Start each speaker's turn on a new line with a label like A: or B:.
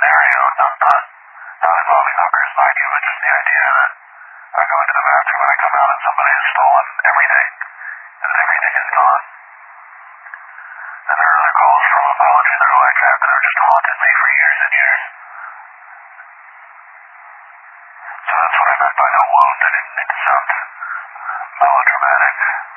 A: scenario, not involving hookers, mind you, but just the idea that I go into the bathroom and I come out and somebody has stolen everything, and everything is gone. And there are other calls from apologies that are like that have just haunted me for years and years. So that's what I meant by no wound. I didn't mean to sound melodramatic.